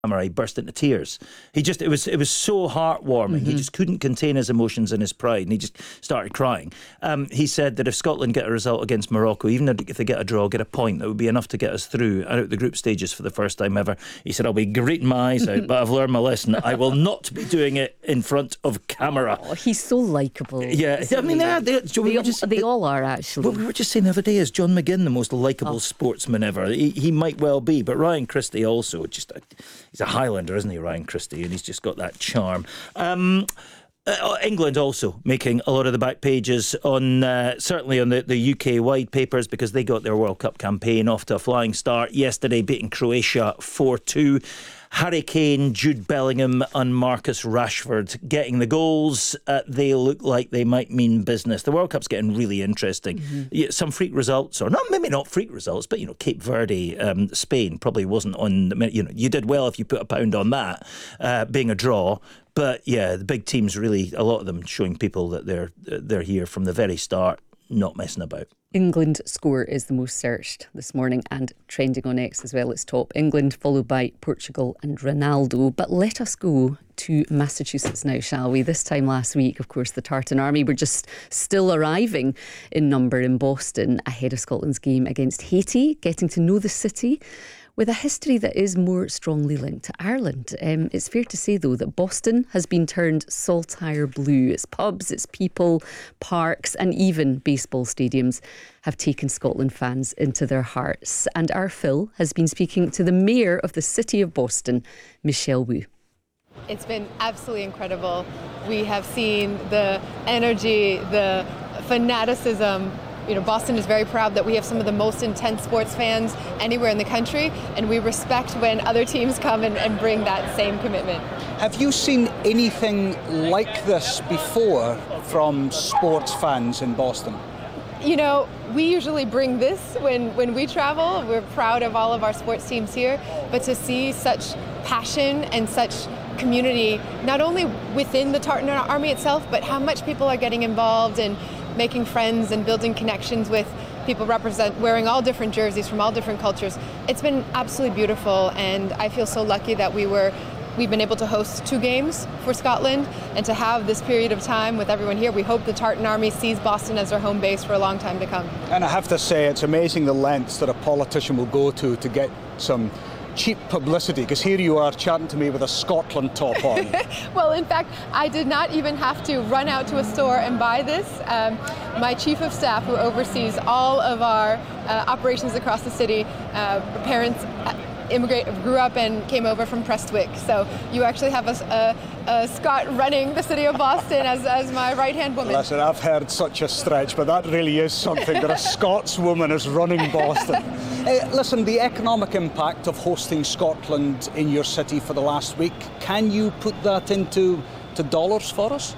He burst into tears. It was so heartwarming. He just couldn't contain his emotions and his pride, and he just started crying. He said that if Scotland get a result against Morocco, even if they get a draw, get a point, that would be enough to get us through out the group stages for the first time ever. He said, I'll be greeting my eyes out, but I've learned my lesson. I will not be doing it in front of camera. Oh, he's so likeable. Yeah, I mean, they all are, actually. Well, we were just saying the other day, is John McGinn the most likeable sportsman ever? He might well be, but Ryan Christie also, he's a Highlander, isn't he, Ryan Christie? And he's just got that charm. England also making a lot of the back pages on certainly on the UK-wide papers, because they got their World Cup campaign off to a flying start yesterday, beating Croatia 4-2. Harry Kane, Jude Bellingham and Marcus Rashford getting the goals. They look like they might mean business. The World Cup's getting really interesting. Some freak results, or maybe not freak results, but Cape Verde, Spain probably wasn't on the, you did well if you put £1 on that, being a draw. But yeah, the big teams really, a lot of them showing people that they're here from the very start, not messing about. England score is the most searched this morning and trending on X as well. It's top. England followed by Portugal and Ronaldo. But let us go to Massachusetts now, shall we? This time last week, of course, the Tartan Army were just still arriving in number in Boston ahead of Scotland's game against Haiti, getting to know the city with a history that is more strongly linked to Ireland. It's fair to say, though, that Boston has been turned saltire blue. Its pubs, its people, parks and even baseball stadiums have taken Scotland fans into their hearts. And our Phil has been speaking to the mayor of the city of Boston, Michelle Wu. It's been absolutely incredible. We have seen the energy, the fanaticism. Boston is very proud that we have some of the most intense sports fans anywhere in the country, and we respect when other teams come and bring that same commitment. Have you seen anything like this before from sports fans in Boston? We usually bring this when we travel. We're proud of all of our sports teams here, but to see such passion and such community, not only within the Tartan Army itself, but how much people are getting involved and making friends and building connections with people wearing all different jerseys from all different cultures. It's been absolutely beautiful, and I feel so lucky that we've been able to host 2 games for Scotland, and to have this period of time with everyone here. We hope the Tartan Army sees Boston as their home base for a long time to come. And I have to say, it's amazing the lengths that a politician will go to get some cheap publicity, because here you are chatting to me with a Scotland top on. Well, in fact, I did not even have to run out to a store and buy this. My chief of staff, who oversees all of our operations across the city, parents grew up and came over from Prestwick. So you actually have a Scot running the city of Boston as my right-hand woman. Listen, I've heard such a stretch, but that really is something, that a Scots woman is running Boston. Listen, the economic impact of hosting Scotland in your city for the last week, can you put that into dollars for us?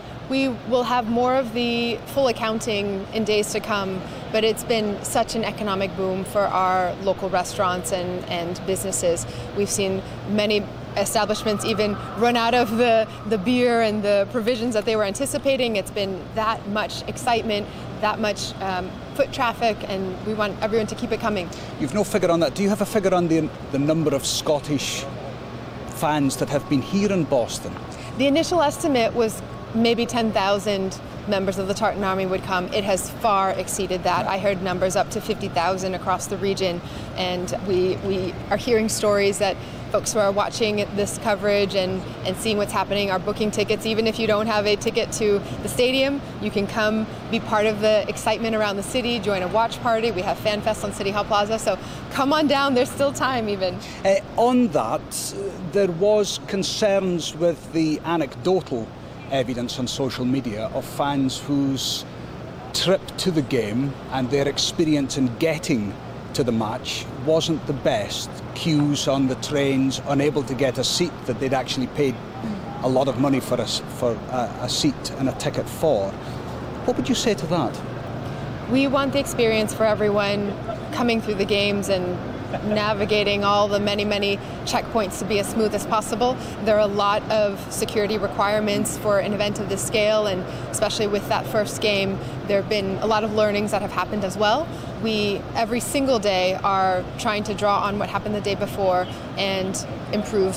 We will have more of the full accounting in days to come, but it's been such an economic boom for our local restaurants and businesses. We've seen many establishments even run out of the beer and the provisions that they were anticipating. It's been that much excitement, that much foot traffic, and we want everyone to keep it coming. You've no figure on that. Do you have a figure on the number of Scottish fans that have been here in Boston? The initial estimate was maybe 10,000 members of the Tartan Army would come. It has far exceeded that. I heard numbers up to 50,000 across the region, and we are hearing stories that folks who are watching this coverage and seeing what's happening are booking tickets. Even if you don't have a ticket to the stadium, you can come be part of the excitement around the city, join a watch party. We have Fan Fest on City Hall Plaza, so come on down, there's still time even. On that, there was concerns with the anecdotal evidence on social media of fans whose trip to the game and their experience in getting to the match wasn't the best. Queues on the trains, unable to get a seat that they'd actually paid a lot of money for a seat and a ticket for. What would you say to that? We want the experience for everyone coming through the games and navigating all the many checkpoints to be as smooth as possible. There are a lot of security requirements for an event of this scale, and especially with that first game, there have been a lot of learnings that have happened as well. We, every single day, are trying to draw on what happened the day before and improve